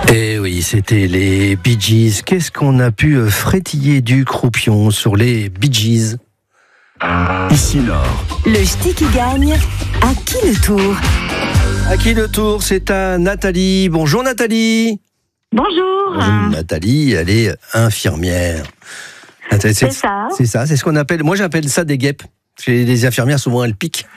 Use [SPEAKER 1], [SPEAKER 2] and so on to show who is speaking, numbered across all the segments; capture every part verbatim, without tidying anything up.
[SPEAKER 1] Eh oui, c'était les Bee Gees. Qu'est-ce qu'on a pu frétiller du croupion sur les Bee Gees?
[SPEAKER 2] Ici Nord.
[SPEAKER 3] Le ch'ti qui gagne, à qui le tour?
[SPEAKER 1] À qui le tour? C'est à Nathalie. Bonjour Nathalie.
[SPEAKER 4] Bonjour.
[SPEAKER 1] Bonjour, Nathalie, elle est infirmière. Nathalie,
[SPEAKER 4] C'est ça.
[SPEAKER 1] C'est ça, c'est ce qu'on appelle, moi j'appelle ça des guêpes. Chez les infirmières, souvent elles piquent.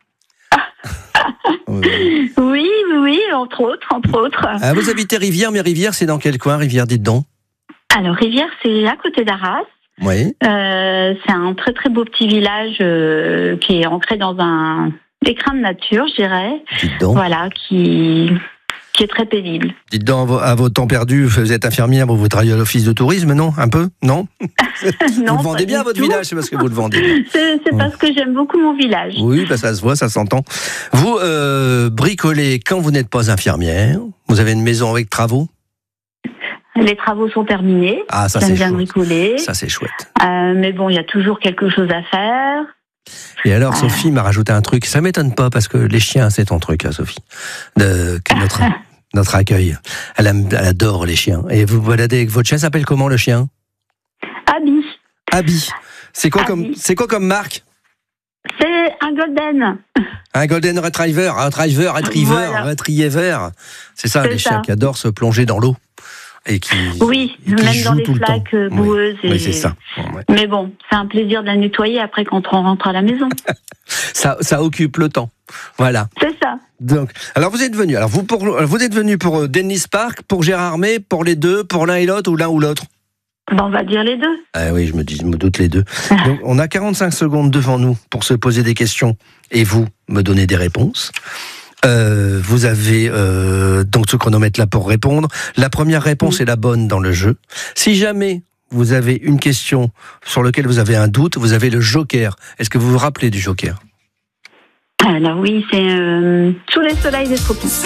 [SPEAKER 4] Oui, oui, oui, entre autres, entre autres.
[SPEAKER 1] Ah, vous habitez Rivière, mais Rivière, c'est dans quel coin, Rivière, dites donc?
[SPEAKER 4] Alors, Rivière, c'est à côté d'Arras.
[SPEAKER 1] Oui.
[SPEAKER 4] Euh, c'est un très très beau petit village euh, qui est ancré dans un écrin de nature, je dirais.
[SPEAKER 1] Dites donc.
[SPEAKER 4] Voilà, qui, qui est très paisible.
[SPEAKER 1] Dites donc, à vos temps perdus, vous êtes infirmière, vous, vous travaillez à l'office de tourisme, non? Un peu? Non?
[SPEAKER 4] Non,
[SPEAKER 1] vous le vendez
[SPEAKER 4] pas
[SPEAKER 1] bien
[SPEAKER 4] du
[SPEAKER 1] votre
[SPEAKER 4] tout.
[SPEAKER 1] village, c'est parce que vous le vendez bien.
[SPEAKER 4] C'est, c'est parce que j'aime beaucoup mon village.
[SPEAKER 1] Oui, bah ça se voit, ça s'entend. Vous euh, bricolez quand vous n'êtes pas infirmière. Vous avez une maison avec travaux.
[SPEAKER 4] Les travaux sont terminés.
[SPEAKER 1] Ah, ça
[SPEAKER 4] J'aime
[SPEAKER 1] c'est
[SPEAKER 4] bien
[SPEAKER 1] chouette.
[SPEAKER 4] bricoler.
[SPEAKER 1] Ça c'est chouette.
[SPEAKER 4] Euh, mais bon, il y a toujours quelque chose à faire.
[SPEAKER 1] Et alors, Sophie m'a rajouté un truc. Ça m'étonne pas parce que les chiens, c'est ton truc, hein, Sophie. De, que notre, notre accueil. Elle, aime- elle adore les chiens. Et vous vous baladez avec votre chien. S'appelle comment le chien?
[SPEAKER 4] Abby,
[SPEAKER 1] Abby. C'est quoi
[SPEAKER 4] Abby.
[SPEAKER 1] comme, c'est quoi comme marque?
[SPEAKER 4] c'est un golden.
[SPEAKER 1] Un Golden Retriever, un Retriever, Retriever,
[SPEAKER 4] Voilà.
[SPEAKER 1] Retriever. C'est ça,
[SPEAKER 4] C'est
[SPEAKER 1] les
[SPEAKER 4] ça.
[SPEAKER 1] chiens qui adorent se plonger dans l'eau. Et qui,
[SPEAKER 4] Oui,
[SPEAKER 1] et qui
[SPEAKER 4] même
[SPEAKER 1] jouent
[SPEAKER 4] dans les
[SPEAKER 1] tout le temps.
[SPEAKER 4] flaques euh,
[SPEAKER 1] Oui.
[SPEAKER 4] boueuses.
[SPEAKER 1] Oui,
[SPEAKER 4] et-
[SPEAKER 1] c'est ça. Ouais.
[SPEAKER 4] Mais bon, c'est un plaisir de la nettoyer après quand on rentre à la maison.
[SPEAKER 1] ça. Ça occupe le temps. Voilà.
[SPEAKER 4] C'est ça.
[SPEAKER 1] Donc, alors vous êtes venu. Alors vous, pour, vous êtes venu pour euh, Dennis Park, pour Gérard May, pour les deux, pour l'un et l'autre ou l'un ou l'autre?
[SPEAKER 4] Ben, on va dire les deux.
[SPEAKER 1] Ah oui, je me, dis, je me doute les deux. Donc, on a quarante-cinq secondes devant nous pour se poser des questions et vous me donner des réponses. Euh, vous avez euh, donc ce chronomètre là pour répondre. La première réponse est la bonne dans le jeu. Si jamais vous avez une question sur laquelle vous avez un doute, vous avez le joker. Est-ce que vous vous rappelez du joker?
[SPEAKER 4] Alors oui, c'est euh, sous les soleils des tropiques.